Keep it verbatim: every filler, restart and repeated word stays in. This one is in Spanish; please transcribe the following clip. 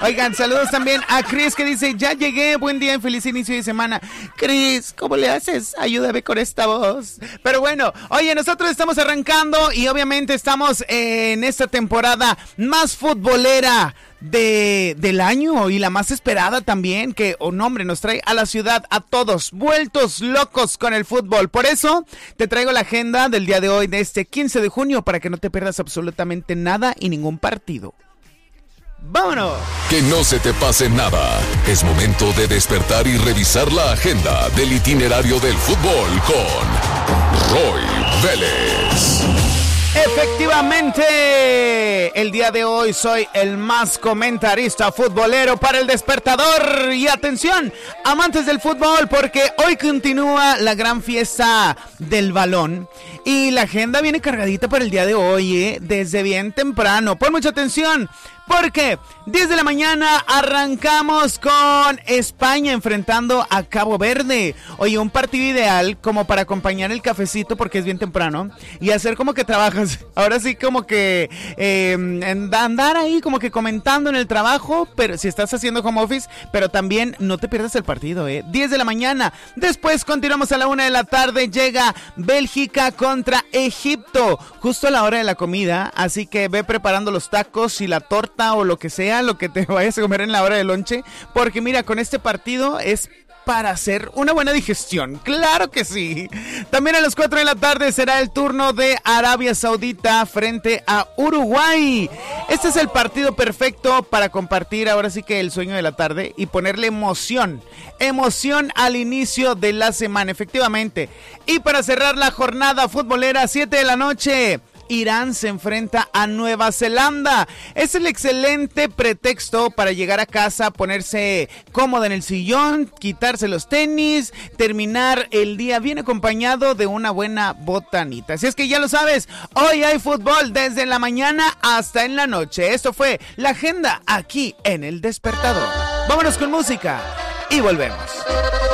Oigan, saludos también a Chris que dice, ya llegué, buen día y feliz inicio de semana. Chris, ¿cómo le haces? Ayúdame con esta voz. Pero bueno, oye, nosotros estamos arrancando y obviamente estamos en esta temporada más futbolera de del año y la más esperada también, que, oh no, hombre, nos trae a la ciudad a todos vueltos locos con el fútbol. Por eso te traigo la agenda del día de hoy, de este quince de junio, para que no te pierdas absolutamente nada y ningún partido. ¡Vámonos! Que no se te pase nada. Es momento de despertar y revisar la agenda del itinerario del fútbol con Roy Vélez. Efectivamente, el día de hoy soy el más comentarista futbolero para el despertador. Y atención, amantes del fútbol, porque hoy continúa la gran fiesta del balón. Y la agenda viene cargadita para el día de hoy, ¿eh? Desde bien temprano. Pon mucha atención, porque diez de la mañana arrancamos con España enfrentando a Cabo Verde. Oye, un partido ideal como para acompañar el cafecito porque es bien temprano y hacer como que trabajas. Ahora sí como que eh, andar ahí como que comentando en el trabajo, pero si estás haciendo home office, pero también no te pierdas el partido, ¿eh? diez de la mañana. Después continuamos a la una de la tarde. Llega Bélgica contra Egipto, justo a la hora de la comida. Así que ve preparando los tacos y la torta o lo que sea, lo que te vayas a comer en la hora de lonche, porque mira, con este partido es para hacer una buena digestión, claro que sí. También a las cuatro de la tarde será el turno de Arabia Saudita frente a Uruguay. Este es el partido perfecto para compartir ahora sí que el sueño de la tarde y ponerle emoción, emoción al inicio de la semana, efectivamente. Y para cerrar la jornada futbolera, siete de la noche, Irán se enfrenta a Nueva Zelanda. Es el excelente pretexto para llegar a casa, ponerse cómodo en el sillón, quitarse los tenis, terminar el día bien acompañado de una buena botanita. Así es que ya lo sabes, hoy hay fútbol desde la mañana hasta en la noche. Esto fue la agenda aquí en El Despertador. Vámonos con música y volvemos.